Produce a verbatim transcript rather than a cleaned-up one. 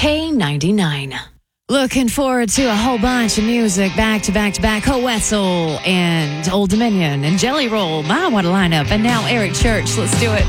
K ninety-nine. Looking forward to a whole bunch of music back to back to back. Coetzel and Old Dominion and Jelly Roll. My, what a lineup. And now Eric Church. Let's do it.